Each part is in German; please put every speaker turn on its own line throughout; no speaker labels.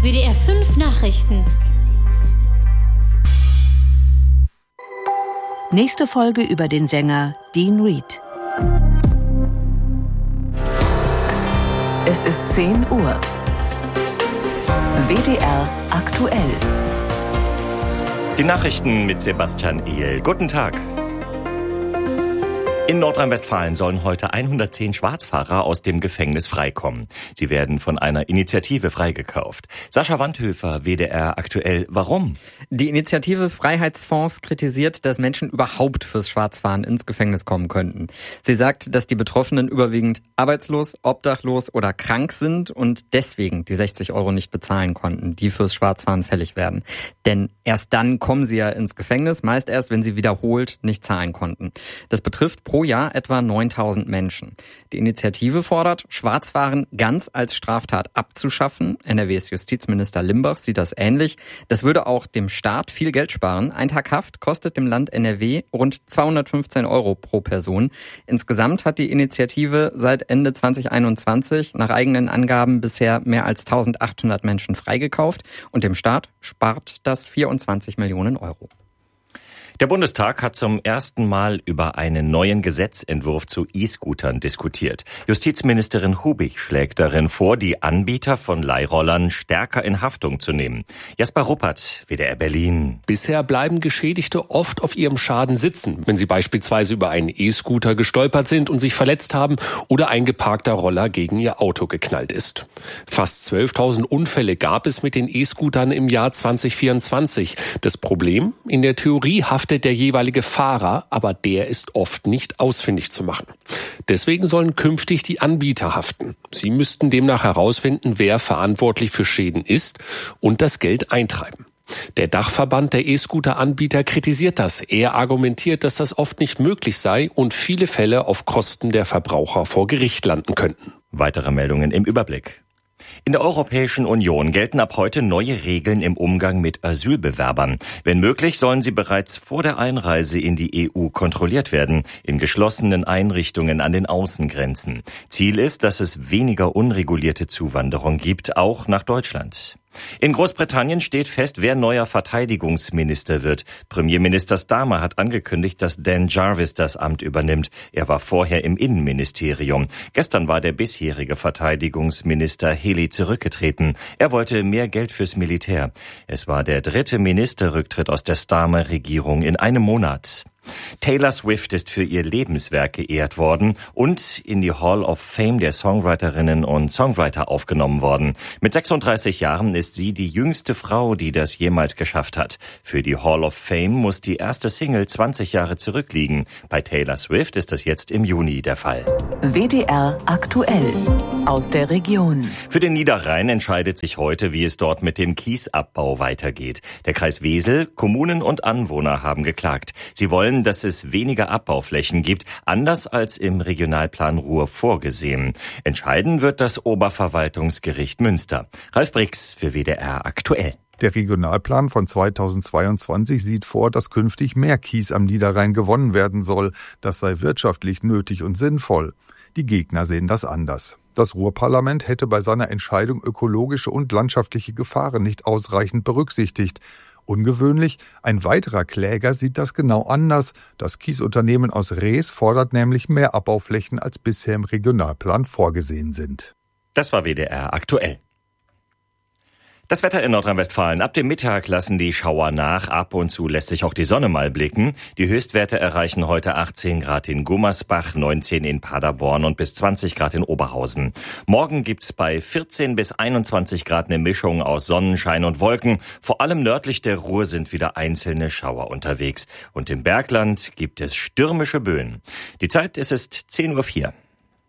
WDR 5 Nachrichten.
Nächste Folge über den Sänger Dean Reed.
Es ist 10 Uhr. WDR aktuell.
Die Nachrichten mit Sebastian Ehl. Guten Tag. In Nordrhein-Westfalen sollen heute 110 Schwarzfahrer aus dem Gefängnis freikommen. Sie werden von einer Initiative freigekauft. Sascha Wandhöfer, WDR aktuell. Warum?
Die Initiative Freiheitsfonds kritisiert, dass Menschen überhaupt fürs Schwarzfahren ins Gefängnis kommen könnten. Sie sagt, dass die Betroffenen überwiegend arbeitslos, obdachlos oder krank sind und deswegen die 60 € nicht bezahlen konnten, die fürs Schwarzfahren fällig werden. Denn erst dann kommen sie ja ins Gefängnis, meist erst, wenn sie wiederholt nicht zahlen konnten. Das betrifft pro Jahr etwa 9.000 Menschen. Die Initiative fordert, Schwarzfahren ganz als Straftat abzuschaffen. NRWs Justizminister Limbach sieht das ähnlich. Das würde auch dem Staat viel Geld sparen. Ein Tag Haft kostet dem Land NRW rund 215 € pro Person. Insgesamt hat die Initiative seit Ende 2021 nach eigenen Angaben bisher mehr als 1.800 Menschen freigekauft und dem Staat spart das 24 Millionen €.
Der Bundestag hat zum ersten Mal über einen neuen Gesetzentwurf zu E-Scootern diskutiert. Justizministerin Hubig schlägt darin vor, die Anbieter von Leihrollern stärker in Haftung zu nehmen. Jasper Ruppert, WDR Berlin.
Bisher bleiben Geschädigte oft auf ihrem Schaden sitzen, wenn sie beispielsweise über einen E-Scooter gestolpert sind und sich verletzt haben oder ein geparkter Roller gegen ihr Auto geknallt ist. Fast 12.000 Unfälle gab es mit den E-Scootern im Jahr 2024. Das Problem? In der Theorie haftet der jeweilige Fahrer, aber der ist oft nicht ausfindig zu machen. Deswegen sollen künftig die Anbieter haften. Sie müssten demnach herausfinden, wer verantwortlich für Schäden ist und das Geld eintreiben. Der Dachverband der E-Scooter-Anbieter kritisiert das. Er argumentiert, dass das oft nicht möglich sei und viele Fälle auf Kosten der Verbraucher vor Gericht landen könnten.
Weitere Meldungen im Überblick. In der Europäischen Union gelten ab heute neue Regeln im Umgang mit Asylbewerbern. Wenn möglich, sollen sie bereits vor der Einreise in die EU kontrolliert werden, in geschlossenen Einrichtungen an den Außengrenzen. Ziel ist, dass es weniger unregulierte Zuwanderung gibt, auch nach Deutschland. In Großbritannien steht fest, wer neuer Verteidigungsminister wird. Premierminister Starmer hat angekündigt, dass Dan Jarvis das Amt übernimmt. Er war vorher im Innenministerium. Gestern war der bisherige Verteidigungsminister Healey zurückgetreten. Er wollte mehr Geld fürs Militär. Es war der 3. Ministerrücktritt aus der Starmer-Regierung in einem Monat. Taylor Swift ist für ihr Lebenswerk geehrt worden und in die Hall of Fame der Songwriterinnen und Songwriter aufgenommen worden. Mit 36 Jahren ist sie die jüngste Frau, die das jemals geschafft hat. Für die Hall of Fame muss die erste Single 20 Jahre zurückliegen. Bei Taylor Swift ist das jetzt im Juni der Fall.
WDR aktuell aus der Region.
Für den Niederrhein entscheidet sich heute, wie es dort mit dem Kiesabbau weitergeht. Der Kreis Wesel, Kommunen und Anwohner haben geklagt. Sie wollen, dass es weniger Abbauflächen gibt, anders als im Regionalplan Ruhr vorgesehen. Entscheiden wird das Oberverwaltungsgericht Münster. Ralf Brix für WDR aktuell.
Der Regionalplan von 2022 sieht vor, dass künftig mehr Kies am Niederrhein gewonnen werden soll. Das sei wirtschaftlich nötig und sinnvoll. Die Gegner sehen das anders. Das Ruhrparlament hätte bei seiner Entscheidung ökologische und landschaftliche Gefahren nicht ausreichend berücksichtigt. Ungewöhnlich, ein weiterer Kläger sieht das genau anders. Das Kiesunternehmen aus Rees fordert nämlich mehr Abbauflächen, als bisher im Regionalplan vorgesehen sind.
Das war WDR aktuell. Das Wetter in Nordrhein-Westfalen. Ab dem Mittag lassen die Schauer nach. Ab und zu lässt sich auch die Sonne mal blicken. Die Höchstwerte erreichen heute 18 Grad in Gummersbach, 19 in Paderborn und bis 20 Grad in Oberhausen. Morgen gibt's bei 14 bis 21 Grad eine Mischung aus Sonnenschein und Wolken. Vor allem nördlich der Ruhr sind wieder einzelne Schauer unterwegs. Und im Bergland gibt es stürmische Böen. Die Zeit ist 10:04 Uhr.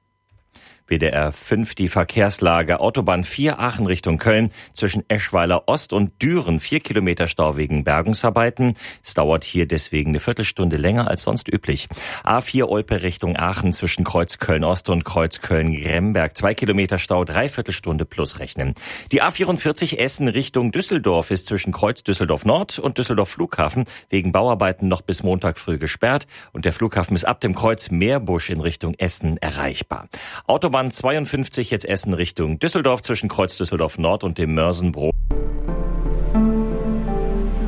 WDR 5 die Verkehrslage. Autobahn 4 Aachen Richtung Köln. Zwischen Eschweiler Ost und Düren 4 Kilometer Stau wegen Bergungsarbeiten. Es dauert hier deswegen eine Viertelstunde länger als sonst üblich. A4 Olpe Richtung Aachen zwischen Kreuz Köln Ost und Kreuz Köln-Gremberg. 2 Kilometer Stau, 3/4 Stunde plus rechnen. Die A44 Essen Richtung Düsseldorf ist zwischen Kreuz Düsseldorf Nord und Düsseldorf Flughafen wegen Bauarbeiten noch bis Montag früh gesperrt. Und der Flughafen ist ab dem Kreuz Meerbusch in Richtung Essen erreichbar. Autobahn 52 jetzt Essen Richtung Düsseldorf zwischen Kreuz Düsseldorf Nord und dem Mörsenbrook.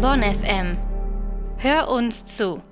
Bonn FM. Hör uns zu.